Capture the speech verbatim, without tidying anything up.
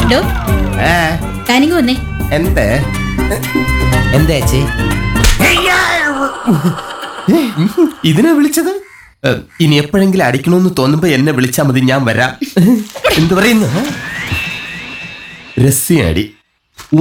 താനിങ്ങ് വന്നേ. എന്തേ എന്താ ചേച്ചി ഇതിനെ വിളിച്ചത്? ഇനി എപ്പോഴെങ്കിലും അടിക്കണമെന്ന് തോന്നുമ്പോ എന്നെ വിളിച്ചാൽ മതി, ഞാൻ വരാം. എന്ത് പറയുന്നു? രസ്യ അടി.